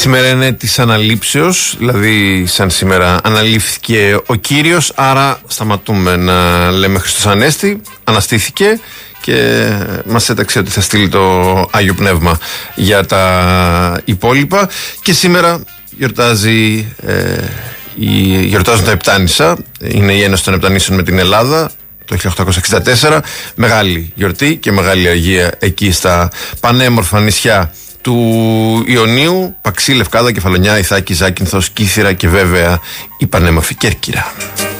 Σήμερα είναι της αναλήψεως, δηλαδή σαν σήμερα αναλήφθηκε ο Κύριος, άρα σταματούμε να λέμε Χριστός Ανέστη, αναστήθηκε και μας έταξε ότι θα στείλει το Άγιο Πνεύμα για τα υπόλοιπα. Και σήμερα γιορτάζουν τα Επτάνησα, είναι η Ένωση των Επτανήσεων με την Ελλάδα το 1864, μεγάλη γιορτή και μεγάλη αργία εκεί στα πανέμορφα νησιά του Ιωνίου, Παξί, Λευκάδα, Κεφαλονιά, Ιθάκη, Ζάκυνθος, Κύθυρα και βέβαια η πανέμορφη Κέρκυρα.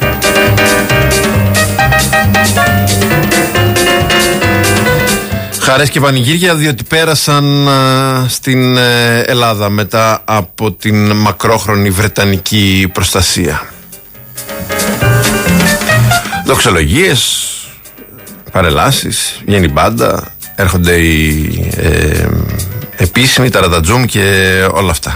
Χαρές και πανηγύρια, διότι πέρασαν στην Ελλάδα μετά από την μακρόχρονη βρετανική προστασία. Δοξολογίες, παρελάσεις, βγαίνει μπάντα, έρχονται οι επίσημοι, τα ρατατζούμ και όλα αυτά.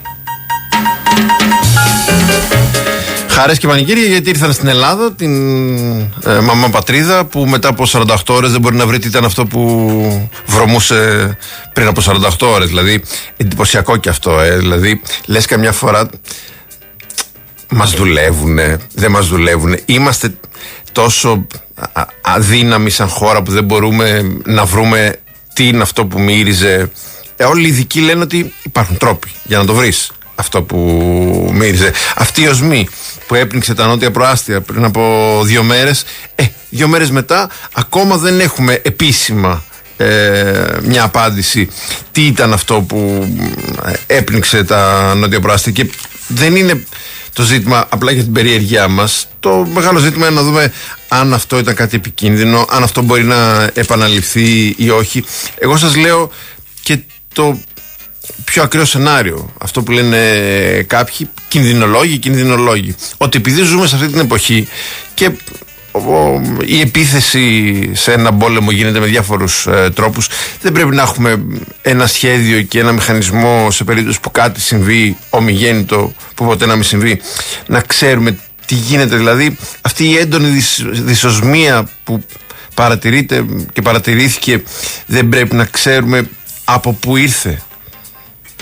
Χαρές και πανηγύρια γιατί ήρθαν στην Ελλάδα, την μαμά πατρίδα που μετά από 48 ώρες δεν μπορεί να βρει τι ήταν αυτό που βρωμούσε πριν από 48 ώρες. Δηλαδή εντυπωσιακό και αυτό, δηλαδή λες καμιά φορά μας δουλεύουνε, δεν μας δουλεύουνε, είμαστε τόσο αδύναμοι σαν χώρα που δεν μπορούμε να βρούμε τι είναι αυτό που μύριζε. Όλοι οι ειδικοί λένε ότι υπάρχουν τρόποι για να το βρεις αυτό που μύριζε. Αυτή η οσμή που έπνιξε τα νότια προάστια πριν από 2 μέρες, 2 μέρες μετά ακόμα δεν έχουμε επίσημα μια απάντηση τι ήταν αυτό που έπνιξε τα νότια προάστια. Και δεν είναι το ζήτημα απλά για την περιέργειά μας. Το μεγάλο ζήτημα είναι να δούμε αν αυτό ήταν κάτι επικίνδυνο, αν αυτό μπορεί να επαναληφθεί ή όχι. Εγώ σας λέω και το πιο ακραίο σενάριο, αυτό που λένε κάποιοι κινδυνολόγοι, ότι επειδή ζούμε σε αυτή την εποχή και η επίθεση σε ένα πόλεμο γίνεται με διάφορους τρόπους, δεν πρέπει να έχουμε ένα σχέδιο και ένα μηχανισμό σε περίπτωση που κάτι συμβεί ομιγέννητο, που ποτέ να μην συμβεί, να ξέρουμε τι γίνεται. Δηλαδή αυτή η έντονη δυσοσμία που παρατηρείται και παρατηρήθηκε, δεν πρέπει να ξέρουμε από πού ήρθε